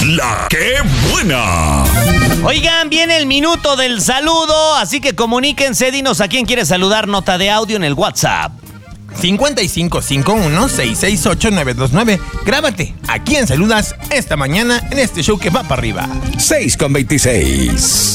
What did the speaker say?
La que buena. Oigan, viene el minuto del saludo, así que comuníquense, dinos a quién quiere saludar, nota de audio en el WhatsApp. 5551-668-929. Grábate. ¿A quién saludas esta mañana en este show que va para arriba? 6:26.